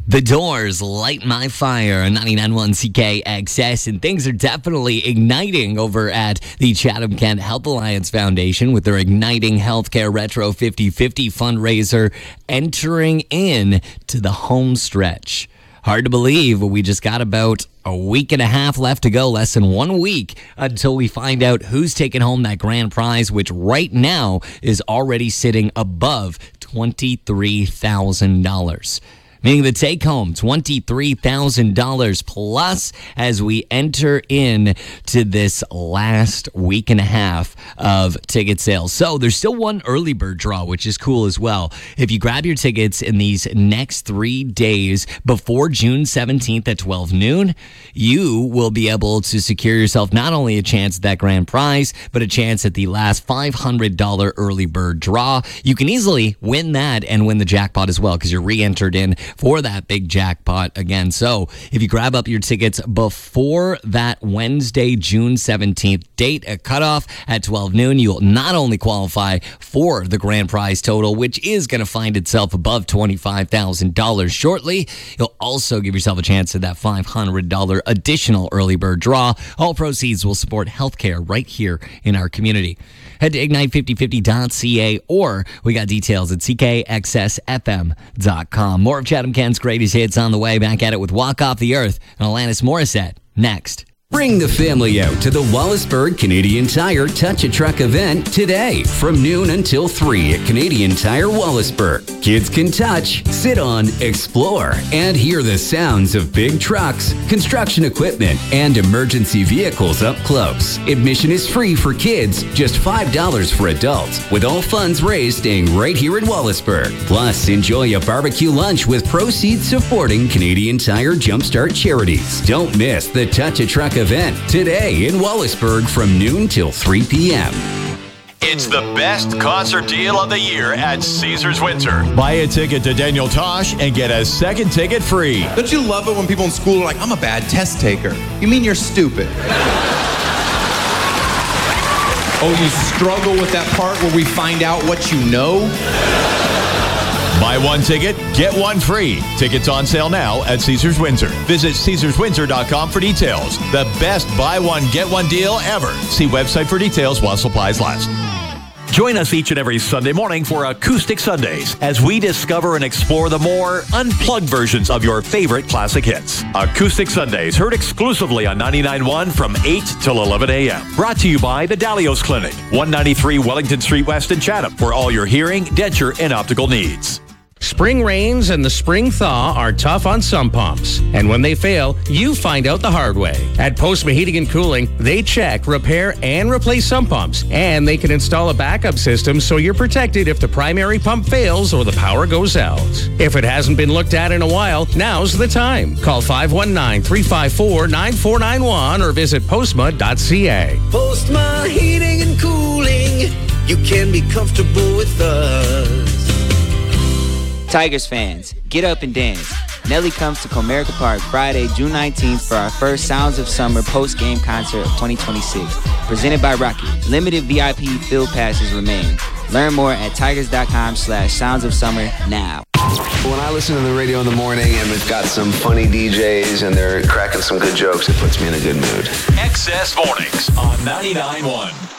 The Doors, Light My Fire, 99.1 CKXS, and things are definitely igniting over at the Chatham Kent Health Alliance Foundation with their Igniting Healthcare Retro 50/50 fundraiser entering in to the home stretch. Hard to believe, but we just got about a week and a half left to go, less than 1 week until we find out who's taking home that grand prize, which right now is already sitting above $23,000. Meaning the take home, $23,000 plus as we enter in to this last week and a half of ticket sales. So there's still one early bird draw, which is cool as well. If you grab your tickets in these next 3 days before June 17th at 12 noon, you will be able to secure yourself not only a chance at that grand prize, but a chance at the last $500 early bird draw. You can easily win that and win the jackpot as well because you're re-entered in for that big jackpot again. So if you grab up your tickets before that Wednesday, June 17th date, a cutoff at 12 noon, you'll not only qualify for the grand prize total, which is going to find itself above $25,000 shortly, you'll also give yourself a chance at that $500 additional early bird draw. All proceeds will support healthcare right here in our community. Head to ignite5050.ca or we got details at ckxsfm.com. More of Chatham Kent's greatest hits on the way. Back at it with Walk Off the Earth and Alanis Morissette next. Bring the family out to the Wallaceburg Canadian Tire Touch a Truck event today from noon until 3 at Canadian Tire Wallaceburg. Kids can touch, sit on, explore, and hear the sounds of big trucks, construction equipment, and emergency vehicles up close. Admission is free for kids, just $5 for adults, with all funds raised staying right here in Wallaceburg. Plus, enjoy a barbecue lunch with proceeds supporting Canadian Tire Jumpstart charities. Don't miss the Touch a Truck event today in Wallaceburg from noon till 3 p.m. It's the best concert deal of the year at Caesars Windsor. Buy a ticket to Daniel Tosh and get a second ticket free. Don't you love it when people in school are like, I'm a bad test taker? You mean you're stupid? Oh, you struggle with that part where we find out what you know? Buy one ticket, get one free. Tickets on sale now at Caesars Windsor. Visit CaesarsWindsor.com for details. The best buy one, get one deal ever. See website for details while supplies last. Join us each and every Sunday morning for Acoustic Sundays as we discover and explore the more unplugged versions of your favorite classic hits. Acoustic Sundays, heard exclusively on 99.1 from 8 till 11 a.m. Brought to you by the Dalios Clinic, 193 Wellington Street West in Chatham, for all your hearing, denture, and optical needs. Spring rains and the spring thaw are tough on some pumps. And when they fail, you find out the hard way. At Postma Heating and Cooling, they check, repair, and replace sump pumps. And they can install a backup system so you're protected if the primary pump fails or the power goes out. If it hasn't been looked at in a while, now's the time. Call 519-354-9491 or visit postma.ca. Postma Heating and Cooling, you can be comfortable with us. Tigers fans, get up and dance. Nelly comes to Comerica Park Friday, June 19th for our first Sounds of Summer post-game concert of 2026, presented by Rocky. Limited VIP field passes remain. Learn more at tigers.com/soundsofsummer now. When I listen to the radio in the morning and it's got some funny DJs and they're cracking some good jokes, it puts me in a good mood. XS Mornings on 99.1.